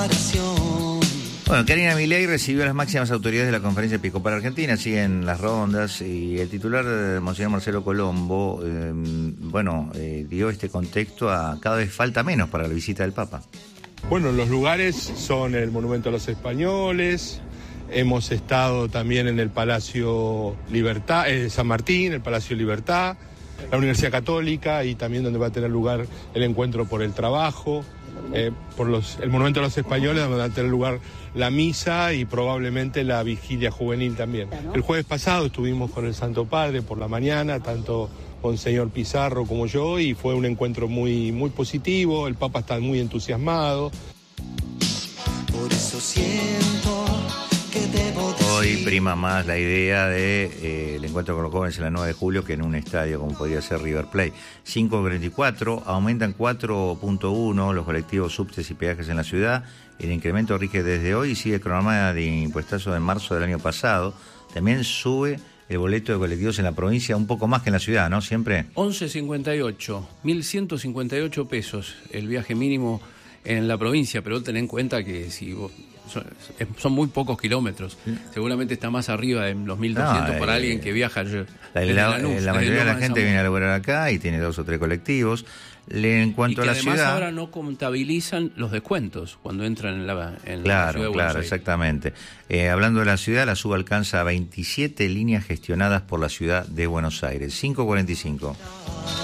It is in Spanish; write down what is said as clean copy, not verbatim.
Bueno, Karina Milei recibió a las máximas autoridades de la Conferencia Episcopal Argentina, siguen las rondas, y el titular, Monseñor Marcelo Colombo, dio este contexto a cada vez falta menos para la visita del Papa. Bueno, los lugares son el Monumento a los Españoles, hemos estado también en el Palacio Libertad, San Martín, el Palacio Libertad, la Universidad Católica y también donde va a tener lugar el encuentro por el trabajo. El Monumento a los Españoles, donde va a tener lugar la misa y probablemente la vigilia juvenil también. El jueves pasado estuvimos con el Santo Padre por la mañana, tanto Monseñor Pizarro como yo, y fue un encuentro muy, muy positivo. El Papa está muy entusiasmado. Por eso siento que debo decir... Hoy prima más la idea de el encuentro con los jóvenes en la 9 de julio que en un estadio como podría ser River Plate. 5.44, aumentan 4.1 los colectivos, subtes y peajes en la ciudad. El incremento rige desde hoy y sigue el cronograma de impuestazo de marzo del año pasado. También sube el boleto de colectivos en la provincia un poco más que en la ciudad, ¿no? Siempre. 11.58, 1.158 pesos el viaje mínimo en la provincia, pero ten en cuenta que si son muy pocos kilómetros, seguramente está más arriba de los 1.200 para alguien que viaja. La mayoría de la gente viene a laburar acá y tiene 2 o 3 colectivos. En cuanto a la además ciudad, ahora no contabilizan los descuentos cuando entran en la ciudad de Buenos Claro, Aires. exactamente. Hablando de la ciudad, la suba alcanza 27 líneas gestionadas por la ciudad de Buenos Aires. 5.45.